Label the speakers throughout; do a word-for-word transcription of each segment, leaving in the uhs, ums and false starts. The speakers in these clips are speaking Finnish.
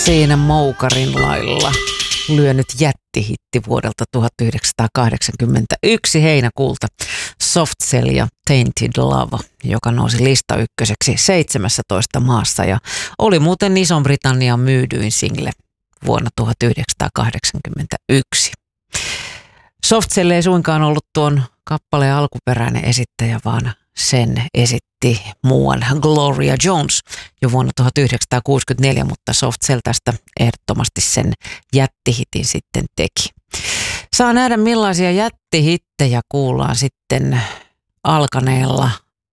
Speaker 1: Siinä Moukarin lailla lyönyt jättihitti vuodelta tuhatyhdeksänsataakahdeksankymmentäyksi heinäkuulta Soft Cell ja Tainted Love, joka nousi lista ykköseksi seitsemässätoista maassa ja oli muuten Ison-Britannian myydyin single vuonna tuhatyhdeksänsataakahdeksankymmentäyksi. Soft Cell ei suinkaan ollut tuon kappaleen alkuperäinen esittäjä, vaan sen esitti muuan Gloria Jones jo vuonna tuhatyhdeksänsataakuusikymmentäneljä, mutta Soft Cell tästä ehdottomasti sen jättihitin sitten teki. Saa nähdä, millaisia jättihittejä kuullaan sitten alkaneella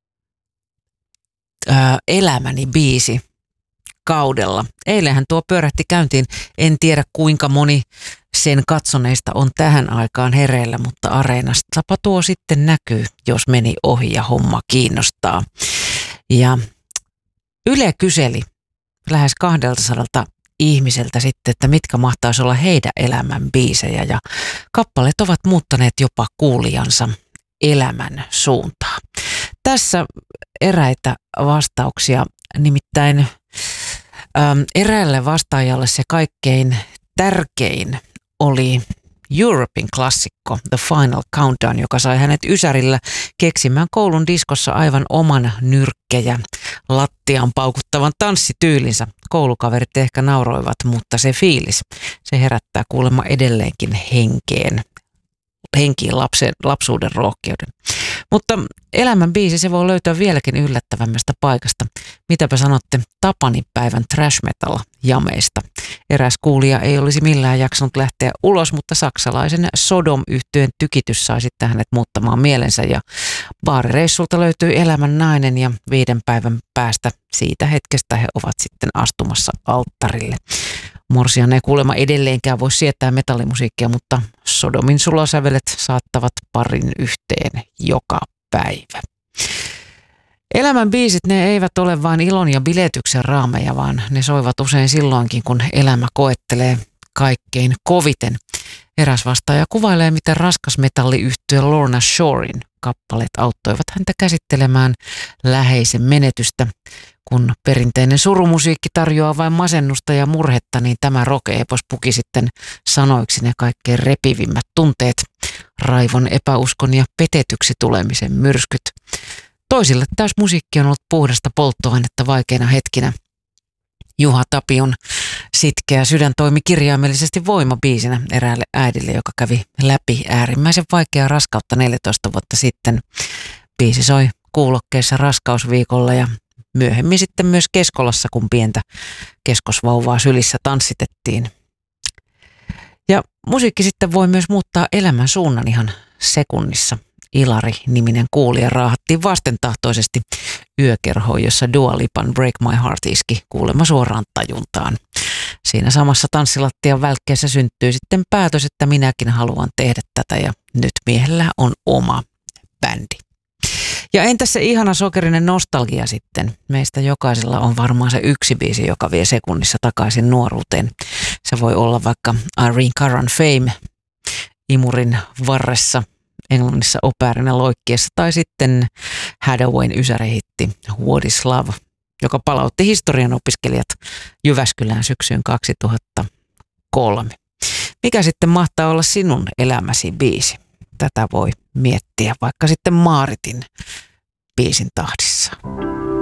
Speaker 1: ää, Elämäni biisi kaudella. Eilenhän tuo pyörähti käyntiin. En tiedä kuinka moni sen katsoneista on tähän aikaan hereillä, mutta areenastapa tuo sitten näkyy, jos meni ohi ja homma kiinnostaa. Ja Yle kyseli lähes kahdeltasadalta ihmiseltä sitten, että mitkä mahtaisi olla heidän elämän biisejä, ja kappaleet ovat muuttaneet jopa kuulijansa elämän suuntaa. Tässä eräitä vastauksia, nimittäin äm, eräälle vastaajalle se kaikkein tärkein oli Europin klassikko The Final Countdown, joka sai hänet Ysärillä keksimään koulun diskossa aivan oman nyrkkejä lattiaan paukuttavan tanssityylinsä. Koulukaverit ehkä nauroivat, mutta se fiilis, se herättää kuulemma edelleenkin henkeen, henkiin lapsen, lapsuuden rohkeuden. Mutta elämän biisi, se voi löytyä vieläkin yllättävämmästä paikasta. Mitäpä sanotte Tapanipäivän trash metal jameista? Eräs kuulija ei olisi millään jaksanut lähteä ulos, mutta saksalaisen Sodom-yhtyeen tykitys sai sitten hänet muuttamaan mielensä, ja baarireissulta löytyy elämän nainen, ja viiden päivän päästä siitä hetkestä he ovat sitten astumassa alttarille. Morsian ei kuulemma edelleenkään voi sietää metallimusiikkia, mutta Sodomin sulosävelet saattavat parin yhteen joka päivä. Elämän biisit, ne eivät ole vain ilon ja biletyksen raameja, vaan ne soivat usein silloinkin, kun elämä koettelee kaikkein koviten. Eräs vastaaja kuvailee, miten raskas metalliyhtye Lorna Shoren kappaleet auttoivat häntä käsittelemään läheisen menetystä. Kun perinteinen surumusiikki tarjoaa vain masennusta ja murhetta, niin tämä rock-epos puki sitten sanoiksi ne kaikkein repivimmät tunteet, raivon, epäuskon ja petetyksi tulemisen myrskyt. Toisille taas musiikki on ollut puhdasta polttoainetta vaikeina hetkinä. Juha Tapion Sitkeä sydän toimi kirjaimellisesti voimabiisinä eräälle äidille, joka kävi läpi äärimmäisen vaikeaa raskautta neljätoista vuotta sitten. Biisi soi kuulokkeissa raskausviikolla ja myöhemmin sitten myös Keskolassa, kun pientä keskosvauvaa sylissä tanssitettiin. Ja musiikki sitten voi myös muuttaa elämän suunnan ihan sekunnissa. Ilari-niminen kuulija raahattiin vastentahtoisesti yökerhoon, jossa Dua Lipan Break My Heart iski kuulemma suoraan tajuntaan. Siinä samassa tanssilattian välkkeessä syntyy sitten päätös, että minäkin haluan tehdä tätä, ja nyt miehellä on oma bändi. Ja entäs se ihana sokerinen nostalgia sitten? Meistä jokaisella on varmaan se yksi biisi, joka vie sekunnissa takaisin nuoruuteen. Se voi olla vaikka Irene Caran Fame imurin varressa, Englannissa opearina loikkiessa, tai sitten Hadawayn ysärihitti What is Love, joka palautti historian opiskelijat Jyväskylään syksyyn kaksituhattakolme. Mikä sitten mahtaa olla sinun elämäsi biisi? Tätä voi miettiä vaikka sitten Maaritin biisin tahdissa.